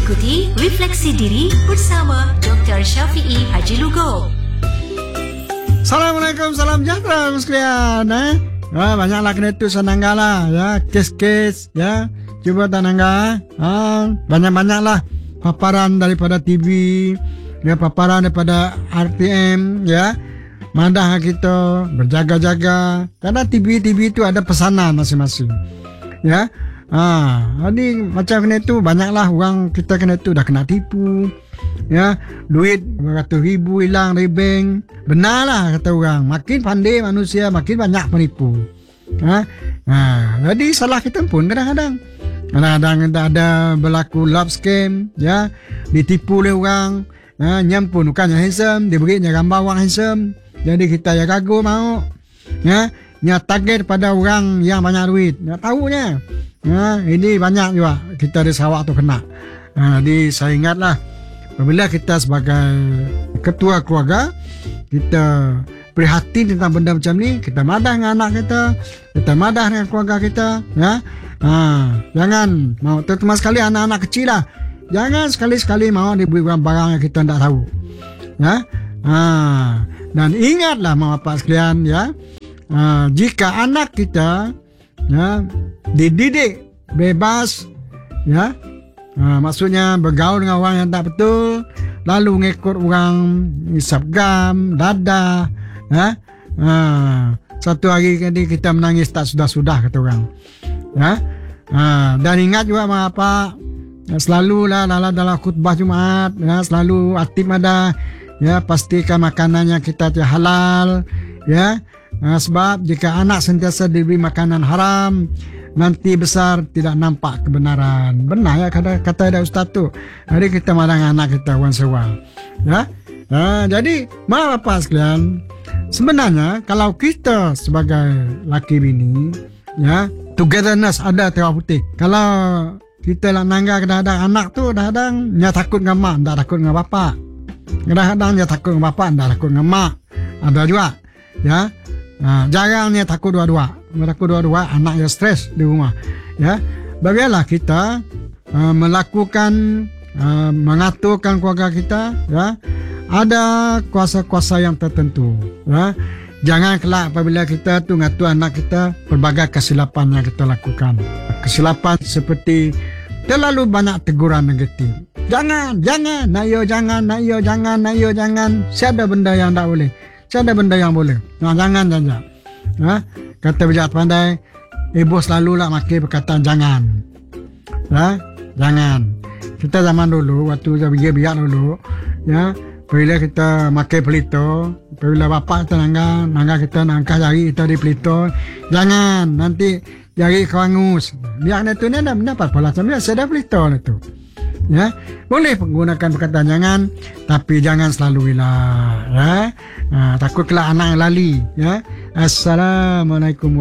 Ikuti Refleksi Diri bersama Dr. Syafiee Haji Lugo. Assalamualaikum, salam sejahtera sekalian. Banyaklah kena tu sananggala ya, kes-kes ya. Cuba tanangga, banyak-banyaklah paparan daripada TV, ya, paparan daripada RTM ya. Madah kita berjaga-jaga karena TV itu ada pesanan masing-masing. Ya. Jadi macam kena tu banyaklah orang kita kena tu dah kena tipu. Ya, duit beratus ribu hilang dari bank. Benarlah kata orang, makin pandai manusia makin banyak penipu. Jadi salah kita pun kadang-kadang kita ada berlaku love scam ya, ditipu oleh orang. Nyampun bukannya handsome, dia berinya gambar orang handsome. Jadi kita ya kagum mau. Ya, target pada orang yang banyak duit. Tahunya. Ini banyak juga kita di Sarawak tu kena. Jadi saya ingatlah, apabila kita sebagai ketua keluarga, kita prihatin tentang benda macam ni, kita madah dengan anak kita madah dengan keluarga kita, ya. Jangan mau, terutama sekali anak-anak kecil lah, jangan sekali-sekali mau diberi barang yang kita tidak tahu, ya. Dan ingatlah bapak sekalian, ya, jika anak kita ya dididik bebas, ya, maksudnya bergaul dengan orang yang tak betul, lalu ngikut orang hisap gam, dadah, ya. Satu hari kita menangis tak sudah-sudah kata orang, ya. Dan ingat juga apa, selalulah dalam khutbah Jumaat, ya, selalu aktif ada, ya, pastikan makanannya kita halal, ya. Sebab jika anak sentiasa diberi makanan haram, nanti besar tidak nampak kebenaran. Benar ya kata ada ustaz tu. Jadi kita marah anak kita orang sewa. Ya. Jadi maaf apa sekalian, sebenarnya kalau kita sebagai laki bini, ya, togetherness ada terang putih. Kalau kita nak nangga kadang-kadang anak tu kadang-kadang dia takut dengan mak, tak takut dengan bapak. Kadang-kadang dia takut dengan bapak, tak takut dengan mak. Ada juga, ya. Jarang dia takut dua-dua. Takut dua-dua, anak dia stres di rumah. Ya, bagaimana kita melakukan mengaturkan keluarga kita, ya. Ada kuasa-kuasa yang tertentu, ya. Jangan kelak apabila kita tu ngatur anak kita pelbagai kesilapan yang kita lakukan. Kesilapan seperti terlalu banyak teguran negatif. Jangan, nak yo jangan. Siapa benda yang tak boleh? Ada benda yang boleh. Jangan. Kata bijak pandai, ibu selalu lah makai perkataan jangan. Jangan. Kita zaman dulu, waktu bijak dulu, ya, bila kita makai pelito, bila bapak kita nangga kita angkat jari kita di pelito, jangan, nanti jari kerangus. Biar itu ni ada pola sambil saya ada pelito itu. Ya, boleh menggunakan perkataan jangan, tapi jangan selalu hilang, ya. Takutlah anak lali, ya. Assalamualaikum.